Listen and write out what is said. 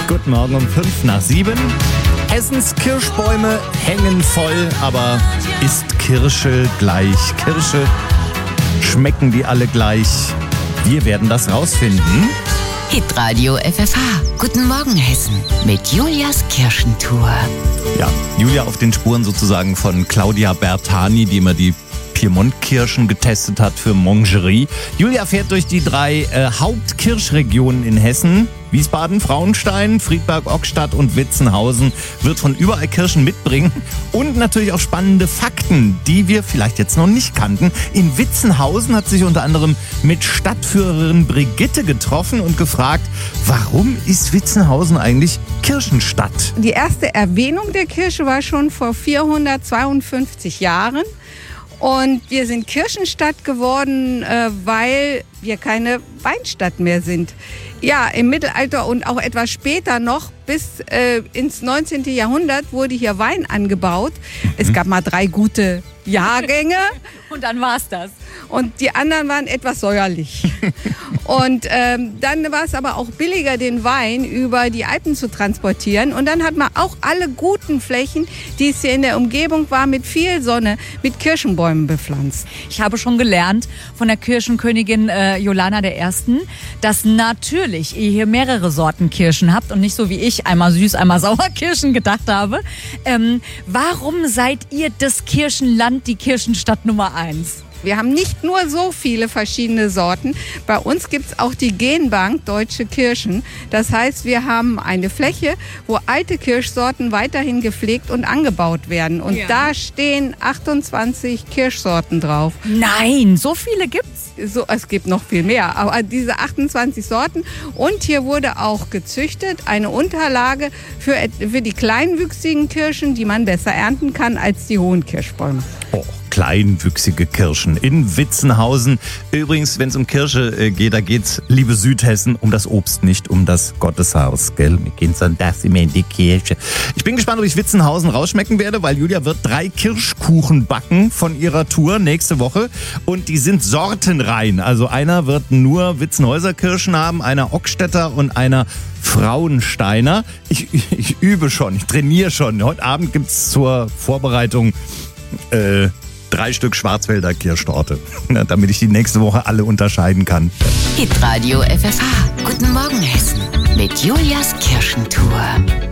Guten Morgen um 6:05. Hessens Kirschbäume hängen voll, aber ist Kirsche gleich Kirsche? Schmecken die alle gleich? Wir werden das rausfinden. Hitradio FFH. Guten Morgen Hessen mit Julias Kirschentour. Ja, Julia auf den Spuren sozusagen von Claudia Bertani, die immer die Piemont-Kirschen getestet hat für Mangerie. Julia fährt durch die 3 Hauptkirschregionen in Hessen. Wiesbaden, Frauenstein, Friedberg, Ockstadt und Witzenhausen, wird von überall Kirschen mitbringen und natürlich auch spannende Fakten, die wir vielleicht jetzt noch nicht kannten. In Witzenhausen hat sich unter anderem mit Stadtführerin Brigitte getroffen und gefragt, warum ist Witzenhausen eigentlich Kirschenstadt? Die erste Erwähnung der Kirsche war schon vor 452 Jahren. Und wir sind Kirschenstadt geworden, weil wir keine Weinstadt mehr sind. Ja, im Mittelalter und auch etwas später noch, bis ins 19. Jahrhundert wurde hier Wein angebaut. Es gab mal 3 gute Jahrgänge. Und dann war's das. Und die anderen waren etwas säuerlich. Und dann war es aber auch billiger, den Wein über die Alpen zu transportieren. Und dann hat man auch alle guten Flächen, die es hier in der Umgebung war, mit viel Sonne, mit Kirschenbäumen bepflanzt. Ich habe schon gelernt von der Kirschenkönigin Jolana I., dass natürlich ihr hier mehrere Sorten Kirschen habt und nicht so wie ich einmal süß, einmal sauer Kirschen gedacht habe. Warum seid ihr das Kirschenland, die Kirschenstadt Nummer 1? Wir haben nicht nur so viele verschiedene Sorten. Bei uns gibt es auch die Genbank Deutsche Kirschen. Das heißt, wir haben eine Fläche, wo alte Kirschsorten weiterhin gepflegt und angebaut werden. Und da stehen 28 Kirschsorten drauf. Nein, so viele gibt's? So, es gibt noch viel mehr, aber diese 28 Sorten. Und hier wurde auch gezüchtet eine Unterlage für die kleinwüchsigen Kirschen, die man besser ernten kann als die hohen Kirschbäume. Oh, kleinwüchsige Kirschen in Witzenhausen. Übrigens, wenn es um Kirsche geht, da geht's, liebe Südhessen, um das Obst, nicht um das Gotteshaus, gell? Wir gehen sonntags immer in die Kirche. Ich bin gespannt, ob ich Witzenhausen rausschmecken werde, weil Julia wird 3 Kirschkuchen backen von ihrer Tour nächste Woche. Und die sind sortenrein. Also einer wird nur Witzenhäuser Kirschen haben, einer Ockstädter und einer Frauensteiner. Ich übe schon, ich trainiere schon. Heute Abend gibt's zur Vorbereitung 3 Stück Schwarzwälder Kirschtorte, damit ich die nächste Woche alle unterscheiden kann. Hitradio FFH. Guten Morgen Hessen mit Julias Kirschentour.